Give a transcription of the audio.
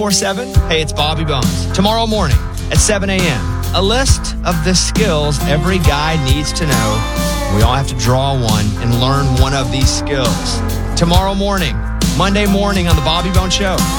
4-7. Hey, it's Bobby Bones. Tomorrow morning at 7 a.m., a list of the skills every guy needs to know. We all have to draw one and learn one of these skills. Tomorrow morning, Monday morning on the Bobby Bones Show.